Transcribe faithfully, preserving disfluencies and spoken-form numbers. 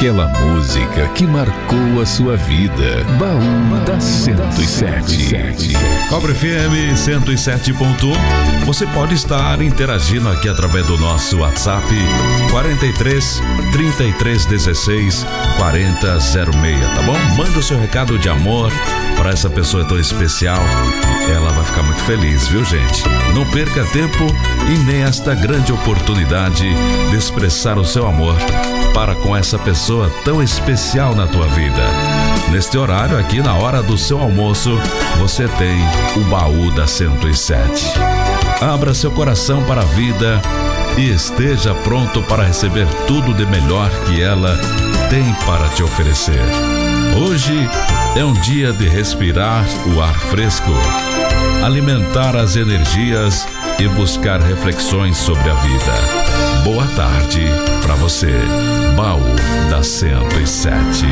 aquela música que marcou a sua vida. Baú da cento e sete. Cobra F M cento e sete ponto um. Você pode estar interagindo aqui através do nosso WhatsApp quarenta e três, trinta e três, dezesseis, quarenta, zero seis, tá bom? Manda o seu recado de amor para essa pessoa tão especial. Ela vai ficar muito feliz, viu, gente? Não perca tempo e nem esta grande oportunidade de expressar o seu amor para com essa pessoa tão especial na tua vida. Neste horário, aqui na hora do seu almoço, você tem o Baú da cento e sete. Abra seu coração para a vida e esteja pronto para receber tudo de melhor que ela tem para te oferecer. Hoje é um dia de respirar o ar fresco, alimentar as energias e buscar reflexões sobre a vida. Boa tarde para você. Baú da cento e sete.